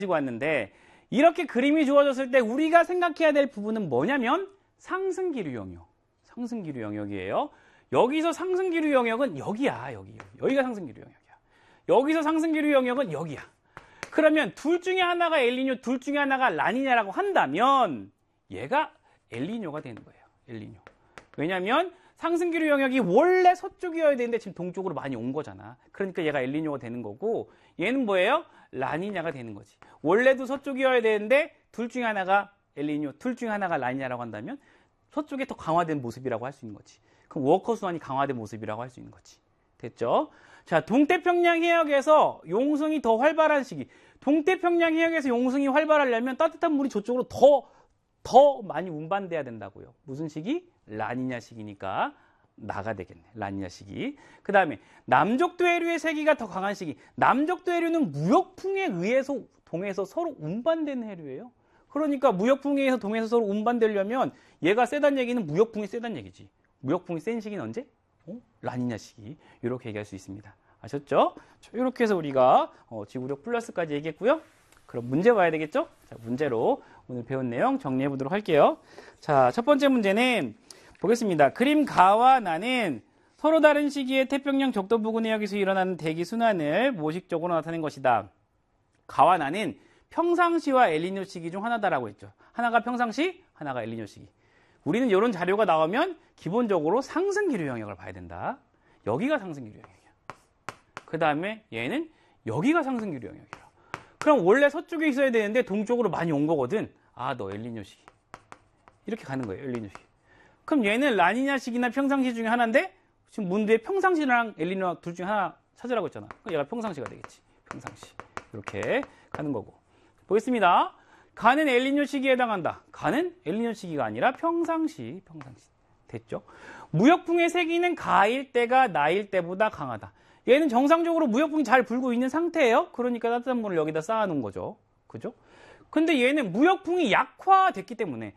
가지고 왔는데 이렇게 그림이 주어졌을 때 우리가 생각해야 될 부분은 뭐냐면 상승기류 영역. 상승기류 영역이에요. 여기서 상승기류 영역은 여기야. 여기가 상승기류 영역이야. 여기서 상승기류 영역은 여기야. 그러면 둘 중에 하나가 엘니뇨, 둘 중에 하나가 라니냐라고 한다면 얘가 엘니뇨가 되는 거예요. 엘니뇨. 왜냐면 상승기류 영역이 원래 서쪽이어야 되는데 지금 동쪽으로 많이 온 거잖아. 그러니까 얘가 엘니뇨가 되는 거고 얘는 뭐예요? 라니냐가 되는 거지. 원래도 서쪽이어야 되는데 둘 중에 하나가 엘니뇨, 둘 중에 하나가 라니냐라고 한다면 서쪽에 더 강화된 모습이라고 할 수 있는 거지. 그럼 워커 순환이 강화된 모습이라고 할 수 있는 거지. 됐죠? 자, 동태평양 해역에서 용승이 더 활발한 시기. 동태평양 해역에서 용승이 활발하려면 따뜻한 물이 저쪽으로 더 많이 운반돼야 된다고요. 무슨 시기? 라니냐 시기니까 나가 되겠네. 라니냐 시기. 그 다음에 남쪽도 해류의 세기가 더 강한 시기. 남쪽도 해류는 무역풍에 의해서 동해에서 서로 운반되는 해류예요. 그러니까 무역풍에 의해서 동해에서 서로 운반되려면 얘가 세단 얘기는 무역풍이 세단 얘기지. 무역풍이 센 시기는 언제? 라니냐 시기. 이렇게 얘기할 수 있습니다. 아셨죠? 이렇게 해서 우리가 지구력 플러스까지 얘기했고요. 그럼 문제 봐야 되겠죠? 자, 문제로 오늘 배운 내용 정리해 보도록 할게요. 자, 첫 번째 문제는 보겠습니다. 그림 가와 나는 서로 다른 시기에 태평양 적도 부근 해역에서 일어나는 대기 순환을 모식적으로 나타낸 것이다. 가와 나는 평상시와 엘니뇨 시기 중 하나다라고 했죠. 하나가 평상시, 하나가 엘니뇨 시기. 우리는 이런 자료가 나오면 기본적으로 상승기류 영역을 봐야 된다. 여기가 상승기류 영역이야. 그 다음에 얘는 여기가 상승기류 영역이야. 그럼 원래 서쪽에 있어야 되는데 동쪽으로 많이 온 거거든. 아, 너 엘니뇨 시기. 이렇게 가는 거예요, 엘니뇨 시기. 그럼 얘는 라니냐 시기나 평상시 중에 하나인데 지금 문제에 평상시랑 엘니뇨 둘 중에 하나 찾으라고 했잖아. 그럼 얘가 평상시가 되겠지. 평상시. 이렇게 가는 거고. 보겠습니다. 가는 엘니뇨 시기에 해당한다. 가는 엘니뇨 시기가 아니라 평상시. 됐죠? 무역풍의 세기는 가일 때가 나일 때보다 강하다. 얘는 정상적으로 무역풍이 잘 불고 있는 상태예요. 그러니까 따뜻한 물을 여기다 쌓아놓은 거죠. 그죠? 근데 얘는 무역풍이 약화됐기 때문에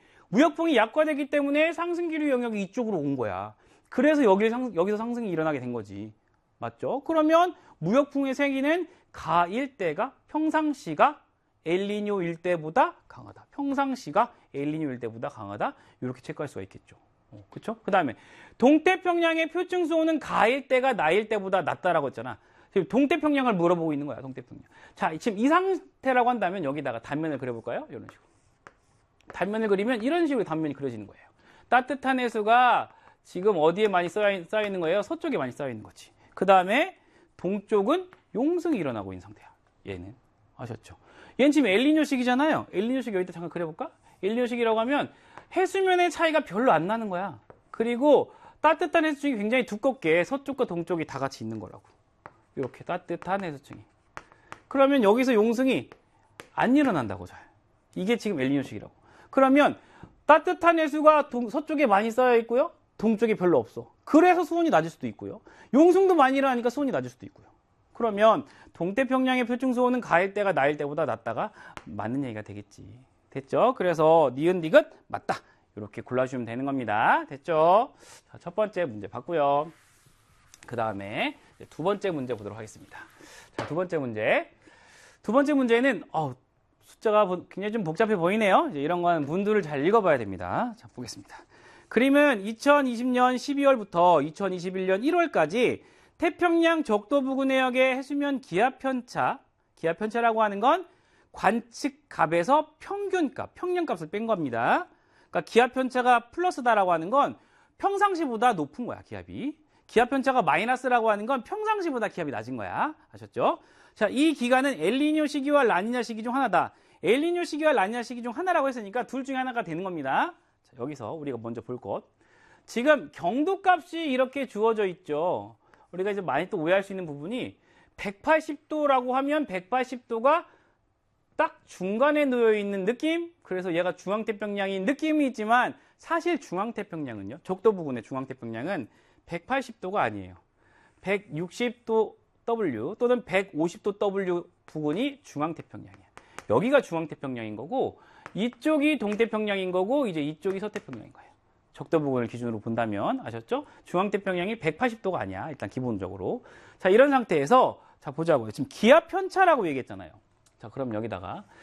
상승기류 영역이 이쪽으로 온 거야. 그래서 여기서 상승이 일어나게 된 거지. 맞죠? 그러면 무역풍의 세기는 가일 때가 평상시가 엘니뇨일 때보다 강하다. 평상시가 엘니뇨일 때보다 강하다. 이렇게 체크할 수가 있겠죠. 그렇죠? 그 다음에 동태평양의 표층 수온은 가일 때가 나일 때보다 낮다라고 했잖아. 지금 동태평양을 물어보고 있는 거야. 동태평양. 자, 지금 이 상태라고 한다면 여기다가 단면을 그려볼까요? 이런 식으로. 단면을 그리면 이런 식으로 단면이 그려지는 거예요. 따뜻한 해수가 지금 어디에 많이 쌓여 있는 거예요? 서쪽에 많이 쌓여 있는 거지. 그 다음에 동쪽은 용승이 일어나고 있는 상태야. 얘는. 아셨죠? 얘는 지금 엘니뇨 시기잖아요. 엘니뇨 시기 여기다 잠깐 그려볼까? 엘니뇨 시기라고 하면 해수면의 차이가 별로 안 나는 거야. 그리고 따뜻한 해수층이 굉장히 두껍게 서쪽과 동쪽이 다 같이 있는 거라고. 이렇게 따뜻한 해수층이. 그러면 여기서 용승이 안 일어난다고 잘. 이게 지금 엘니뇨 시기라고. 그러면 따뜻한 해수가 서쪽에 많이 쌓여 있고요. 동쪽에 별로 없어. 그래서 수온이 낮을 수도 있고요. 용승도 많이 일어나니까 수온이 낮을 수도 있고요. 그러면 동태평양의 표층 수온은 가일 때가 나일 때보다 낮다가 맞는 얘기가 되겠지. 됐죠? 그래서 니은 디귿 맞다. 이렇게 골라주시면 되는 겁니다. 됐죠? 자, 첫 번째 문제 봤고요. 그 다음에 두 번째 문제 보도록 하겠습니다. 자, 두 번째 문제. 두 번째 문제는 숫자가 굉장히 좀 복잡해 보이네요. 이제 이런 건 문두를 잘 읽어봐야 됩니다. 자, 보겠습니다. 그림은 2020년 12월부터 2021년 1월까지 태평양 적도 부근 해역의 해수면 기하편차라고 하는 건 관측값에서 평균값을 뺀 겁니다. 그러니까 기하편차가 플러스다라고 하는 건 평상시보다 높은 거야, 기압이. 기하편차가 마이너스라고 하는 건 평상시보다 기압이 낮은 거야. 아셨죠? 자, 이 기간은 엘니뇨 시기와 라니냐 시기 중 하나다. 엘니뇨 시기와 라니냐 시기 중 하나라고 했으니까 둘 중에 하나가 되는 겁니다. 자, 여기서 우리가 먼저 볼 것. 지금 경도값이 이렇게 주어져 있죠. 우리가 이제 많이 또 오해할 수 있는 부분이 180도라고 하면 180도가 딱 중간에 놓여 있는 느낌? 그래서 얘가 중앙태평양인 느낌이 있지만 사실 중앙태평양은요. 적도 부근의 중앙태평양은 180도가 아니에요. 160도 W 또는 150도 W 부근이 중앙태평양이야. 여기가 중앙태평양인 거고 이쪽이 동태평양인 거고 이제 이쪽이 서태평양인 거예요. 적도 부근을 기준으로 본다면 아셨죠? 중앙태평양이 180도가 아니야. 일단 기본적으로. 자, 이런 상태에서 자 보자고요. 지금 기하편차라고 얘기했잖아요. 자, 그럼 여기다가